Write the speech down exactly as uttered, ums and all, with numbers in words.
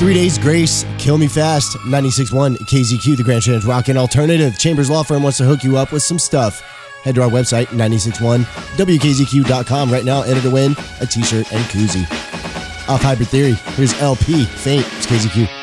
Three Days Grace, Kill Me Fast, ninety-six point one K Z Q, the Grand Chance Rockin' Alternative. Chambers Law Firm wants to hook you up with some stuff. Head to our website, ninety-six point one W K Z Q dot com right now. Enter to win a t-shirt and koozie. Off Hybrid Theory, here's L P, Faint, it's K Z Q.